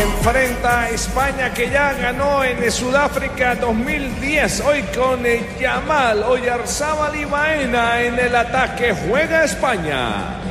enfrenta a España, que ya ganó en Sudáfrica 2010. Hoy con Yamal Oyarzábal y Baena en el ataque juega España.